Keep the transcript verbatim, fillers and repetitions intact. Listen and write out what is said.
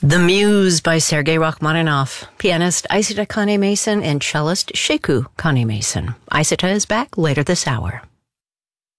The Muse by Sergei Rachmaninoff, pianist Isata Kane-Mason and cellist Sheku Kane-Mason. Isata is back later this hour.